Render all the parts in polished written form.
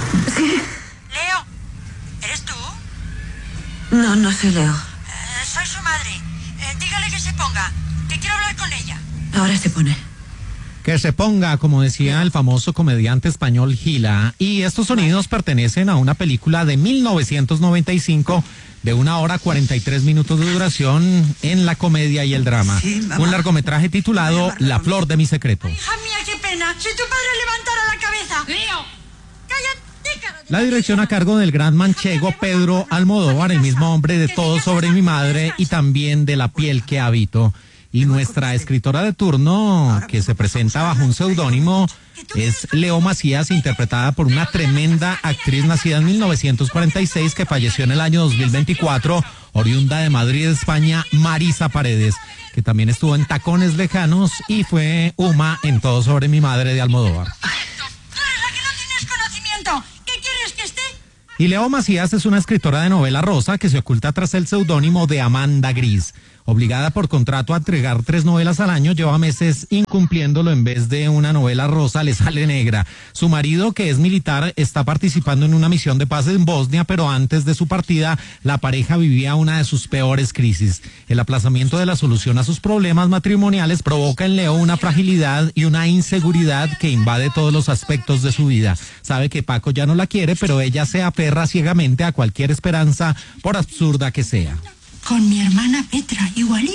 Sí. Leo, ¿eres tú? No, no soy Leo. Soy su madre. Dígale que se ponga, que quiero hablar con ella. Ahora se pone. Que se ponga, como decía el famoso comediante español Gila. Y estos sonidos pertenecen a una película de 1995 de 1 hora 43 minutos de duración en la comedia y el drama. Sí, mamá. Un largometraje titulado La flor de mi secreto. Hija mía, qué pena. Si tu padre levantara la cabeza. Leo, cállate, cara de... La dirección a cargo del gran manchego Pedro Almodóvar, el mismo hombre de Todo sobre mi madre y también de La piel que habito. Y nuestra escritora de turno, que se presenta bajo un seudónimo, es Leo Macías, interpretada por una tremenda actriz nacida en 1946 que falleció en el año 2024, oriunda de Madrid, España, Marisa Paredes, que también estuvo en Tacones Lejanos y fue Uma en Todo sobre mi madre de Almodóvar. Tú eres la que no tienes conocimiento. ¿Qué quieres que esté? Y Leo Macías es una escritora de novela rosa que se oculta tras el seudónimo de Amanda Gris. Obligada por contrato a entregar 3 novelas al año, lleva meses incumpliéndolo. En vez de una novela rosa, le sale negra. Su marido, que es militar, está participando en una misión de paz en Bosnia, pero antes de su partida, la pareja vivía una de sus peores crisis. El aplazamiento de la solución a sus problemas matrimoniales provoca en Leo una fragilidad y una inseguridad que invade todos los aspectos de su vida. Sabe que Paco ya no la quiere, pero ella se aferra ciegamente a cualquier esperanza, por absurda que sea. Con mi hermana Petra, igualica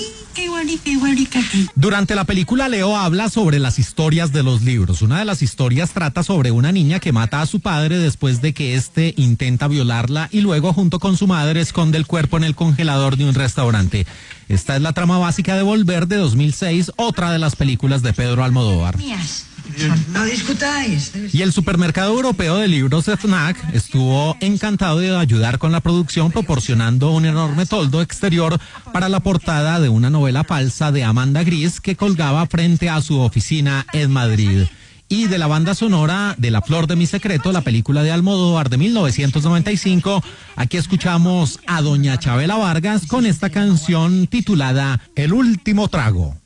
aquí. Durante la película, Leo habla sobre las historias de los libros. Una de las historias trata sobre una niña que mata a su padre después de que éste intenta violarla y luego, junto con su madre, esconde el cuerpo en el congelador de un restaurante. Esta es la trama básica de Volver, de 2006, otra de las películas de Pedro Almodóvar. Mías. No discutáis. Y el supermercado europeo de libros FNAC estuvo encantado de ayudar con la producción, proporcionando un enorme toldo exterior para la portada de una novela falsa de Amanda Gris que colgaba frente a su oficina en Madrid. Y de la banda sonora de La flor de mi secreto, la película de Almodóvar de 1995, aquí escuchamos a doña Chabela Vargas con esta canción titulada El último trago.